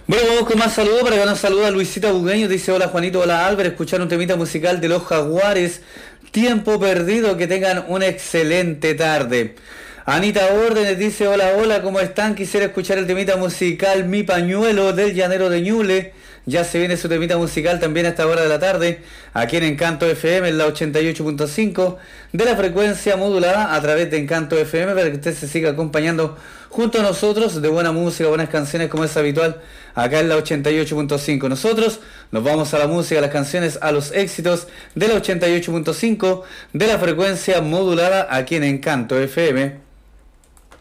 Bueno, vamos con más saludos. Para que nos saluda Luisita Bugueño. Dice: hola Juanito, hola Álvaro. Escuchar un temita musical de los Jaguares. Tiempo perdido. Que tengan una excelente tarde. Anita Órdenes dice: hola, hola, ¿cómo están? Quisiera escuchar el temita musical Mi Pañuelo del Llanero de Ñuble. Ya se viene su temita musical también a esta hora de la tarde, aquí en Encanto FM, en la 88.5 de la frecuencia modulada a través de Encanto FM, para que usted se siga acompañando junto a nosotros de buena música, buenas canciones como es habitual acá en la 88.5. Nosotros nos vamos a la música, a las canciones, a los éxitos de la 88.5 de la frecuencia modulada aquí en Encanto FM.